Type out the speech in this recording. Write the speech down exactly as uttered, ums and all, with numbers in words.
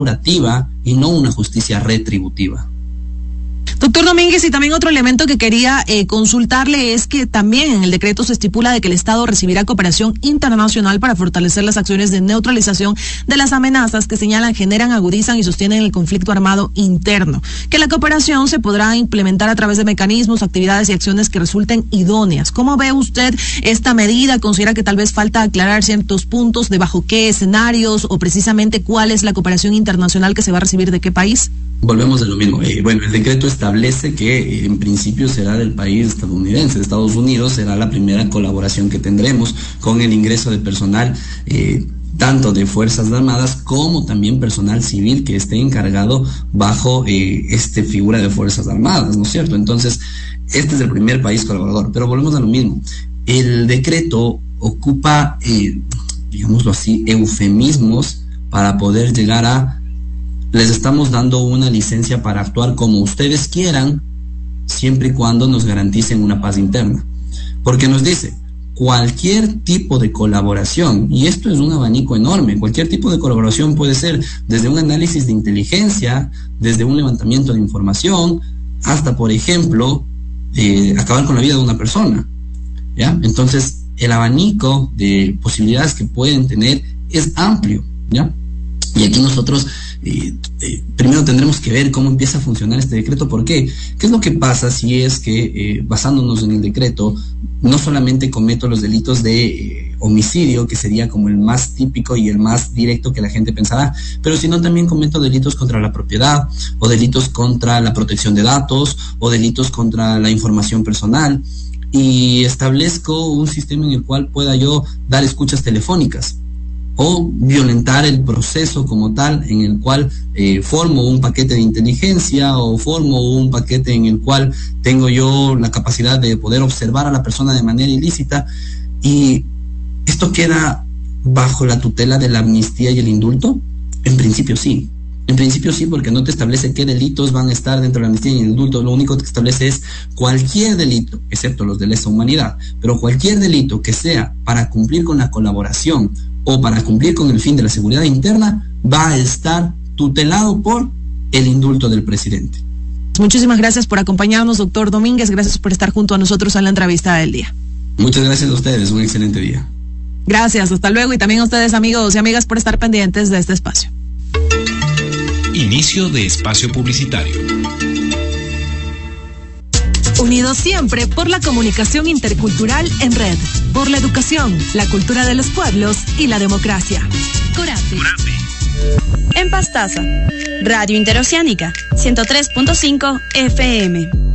restaurativa y no una justicia retributiva. Doctor Domínguez, y también otro elemento que quería eh, consultarle es que también en el decreto se estipula de que el Estado recibirá cooperación internacional para fortalecer las acciones de neutralización de las amenazas que señalan, generan, agudizan y sostienen el conflicto armado interno. Que la cooperación se podrá implementar a través de mecanismos, actividades y acciones que resulten idóneas. ¿Cómo ve usted esta medida? ¿Considera que tal vez falta aclarar ciertos puntos de bajo qué escenarios o precisamente cuál es la cooperación internacional que se va a recibir de qué país? Volvemos a lo mismo. Eh, bueno, el decreto establece que eh, en principio será del país estadounidense. De Estados Unidos será la primera colaboración que tendremos con el ingreso de personal eh, tanto de Fuerzas Armadas como también personal civil que esté encargado bajo eh, esta figura de Fuerzas Armadas, ¿no es cierto? Entonces, este es el primer país colaborador. Pero volvemos a lo mismo. El decreto ocupa, eh, digámoslo así, eufemismos para poder llegar a les estamos dando una licencia para actuar como ustedes quieran, siempre y cuando nos garanticen una paz interna. Porque nos dice, cualquier tipo de colaboración, y esto es un abanico enorme, cualquier tipo de colaboración puede ser desde un análisis de inteligencia, desde un levantamiento de información, hasta, por ejemplo, eh, acabar con la vida de una persona, ¿ya? Entonces, el abanico de posibilidades que pueden tener es amplio, ¿ya? Y aquí nosotros eh, eh, primero tendremos que ver cómo empieza a funcionar este decreto. ¿Por qué? ¿Qué es lo que pasa si es que, eh, basándonos en el decreto, no solamente cometo los delitos de eh, homicidio, que sería como el más típico y el más directo que la gente pensará, pero sino también cometo delitos contra la propiedad, o delitos contra la protección de datos, o delitos contra la información personal, y establezco un sistema en el cual pueda yo dar escuchas telefónicas, o violentar el proceso como tal, en el cual eh, formo un paquete de inteligencia o formo un paquete en el cual tengo yo la capacidad de poder observar a la persona de manera ilícita, y esto queda bajo la tutela de la amnistía y el indulto. En principio sí, en principio sí, porque no te establece qué delitos van a estar dentro de la amnistía y el indulto. Lo único que establece es cualquier delito, excepto los de lesa humanidad, pero cualquier delito que sea para cumplir con la colaboración o para cumplir con el fin de la seguridad interna, va a estar tutelado por el indulto del presidente. Muchísimas gracias por acompañarnos, doctor Domínguez. Gracias por estar junto a nosotros en la entrevista del día. Muchas gracias a ustedes. Un excelente día. Gracias. Hasta luego. Y también a ustedes, amigos y amigas, por estar pendientes de este espacio. Inicio de espacio publicitario. Unidos siempre por la comunicación intercultural en red, por la educación, la cultura de los pueblos y la democracia. Corate. En Pastaza, Radio Interoceánica, ciento tres punto cinco F M.